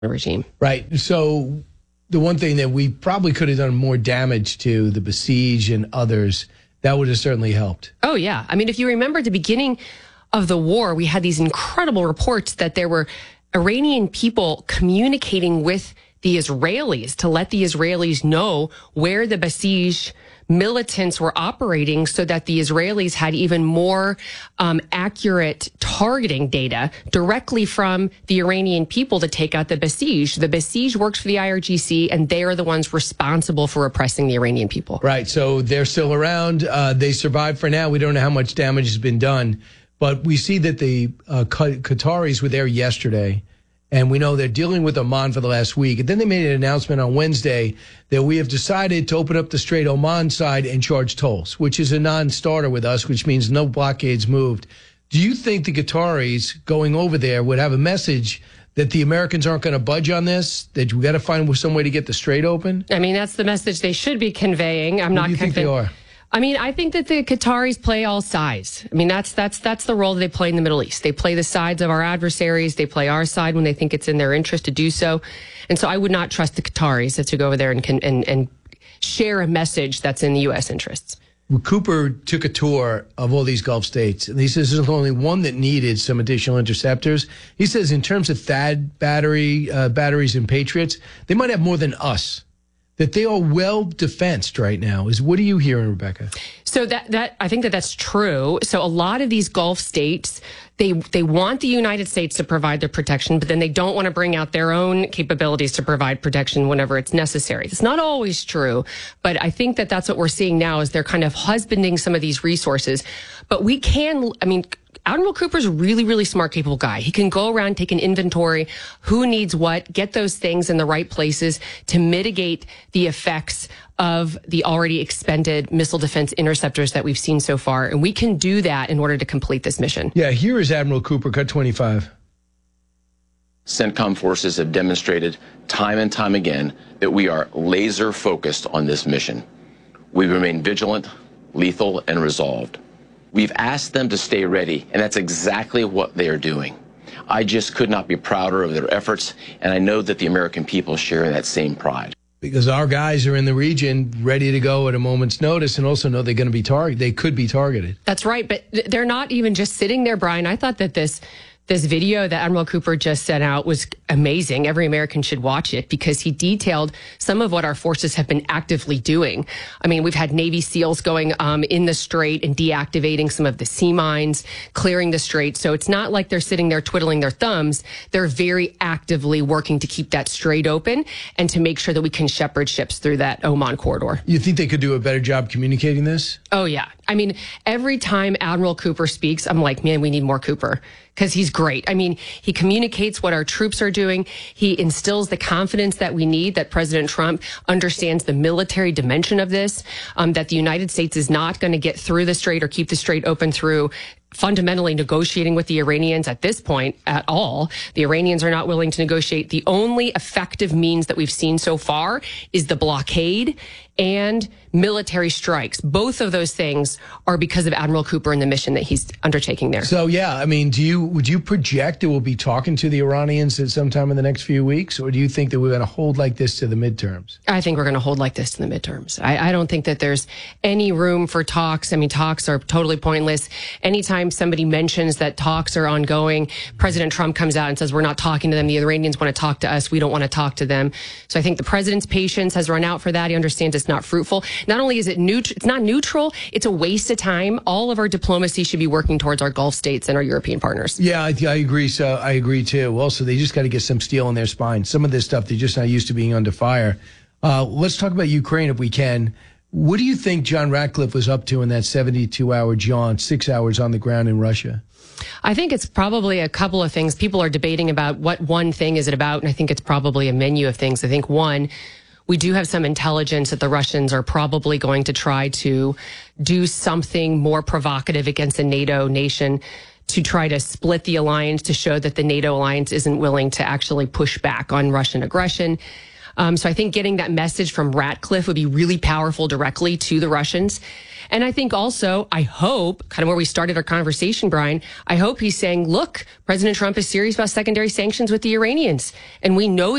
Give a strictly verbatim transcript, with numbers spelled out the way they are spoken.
regime. Right. So the one thing that we probably could have done more damage to, the Basij and others, that would have certainly helped. Oh, yeah. I mean, if you remember at the beginning of the war, we had these incredible reports that there were Iranian people communicating with the Israelis to let the Israelis know where the Basij militants were operating so that the Israelis had even more um, accurate targeting data directly from the Iranian people to take out the Basij. The Basij works for the I R G C, and they are the ones responsible for oppressing the Iranian people. Right. So they're still around. Uh, they survived for now. We don't know how much damage has been done. But we see that the uh, Qataris were there yesterday, and we know they're dealing with Oman for the last week. And then they made an announcement on Wednesday that we have decided to open up the Strait Oman side and charge tolls, which is a non-starter with us, which means no blockades moved. Do you think the Qataris going over there would have a message that the Americans aren't going to budge on this, that we got to find some way to get the strait open? I mean, that's the message they should be conveying. I'm what not do you think they are? I mean, I think that the Qataris play all sides. I mean, that's that's that's the role that they play in the Middle East. They play the sides of our adversaries. They play our side when they think it's in their interest to do so. And so I would not trust the Qataris to go over there and and, and share a message that's in the U S interests. Well, Cooper took a tour of all these Gulf states, and he says there's only one that needed some additional interceptors. He says in terms of THAAD battery, uh, batteries and Patriots, they might have more than us. That they are well defensed right now. Is what are you hearing, Rebecca? So that that I think that that's true. So a lot of these Gulf states, they they want the United States to provide their protection, but then they don't want to bring out their own capabilities to provide protection whenever it's necessary. It's not always true, but I think that that's what we're seeing now is they're kind of husbanding some of these resources. But we can, I mean, Admiral Cooper's a really, really smart, capable guy. He can go around, take an inventory, who needs what, get those things in the right places to mitigate the effects of the already expended missile defense interceptors that we've seen so far. And we can do that in order to complete this mission. Yeah, here is Admiral Cooper, cut twenty-five. CENTCOM forces have demonstrated time and time again that we are laser focused on this mission. We remain vigilant, lethal, and resolved. We've asked them to stay ready, and that's exactly what they are doing. I just could not be prouder of their efforts, and I know that the American people share that same pride. Because our guys are in the region ready to go at a moment's notice and also know they're going to be targeted. They could be targeted. That's right, but they're not even just sitting there, Brian. I thought that this This video that Admiral Cooper just sent out was amazing. Every American should watch it because he detailed some of what our forces have been actively doing. I mean, we've had Navy SEALs going um, in the strait and deactivating some of the sea mines, clearing the strait. So it's not like they're sitting there twiddling their thumbs. They're very actively working to keep that strait open and to make sure that we can shepherd ships through that Oman corridor. You think they could do a better job communicating this? Oh, yeah. I mean, every time Admiral Cooper speaks, I'm like, man, we need more Cooper. Because he's great. I mean, he communicates what our troops are doing. He instills the confidence that we need, that President Trump understands the military dimension of this, um, that the United States is not going to get through the strait or keep the strait open through fundamentally negotiating with the Iranians at this point at all. The Iranians are not willing to negotiate. The only effective means that we've seen so far is the blockade and military strikes. Both of those things are because of Admiral Cooper and the mission that he's undertaking there. So, yeah, I mean, do you would you project that we'll be talking to the Iranians at some time in the next few weeks, or do you think that we're going to hold like this to the midterms? I think we're going to hold like this to the midterms. I, I don't think that there's any room for talks. I mean, talks are totally pointless. Anytime somebody mentions that talks are ongoing, President Trump comes out and says, we're not talking to them. The Iranians want to talk to us. We don't want to talk to them. So I think the president's patience has run out for that. He understands it's not fruitful. Not only is it neutral, it's not neutral, it's a waste of time. All of our diplomacy should be working towards our Gulf states and our European partners. Yeah, I, I agree. So I agree, too. Also, they just got to get some steel in their spine. Some of this stuff, they're just not used to being under fire. Uh, let's talk about Ukraine if we can. What do you think John Ratcliffe was up to in that seventy-two hour jaunt, six hours on the ground in Russia? I think it's probably a couple of things. People are debating about what one thing is it about, and I think it's probably a menu of things. I think, one, we do have some intelligence that the Russians are probably going to try to do something more provocative against a NATO nation to try to split the alliance, to show that the NATO alliance isn't willing to actually push back on Russian aggression. Um, so I think getting that message from Ratcliffe would be really powerful directly to the Russians. And I think also, I hope, kind of where we started our conversation, Brian, I hope he's saying, look, President Trump is serious about secondary sanctions with the Iranians. And we know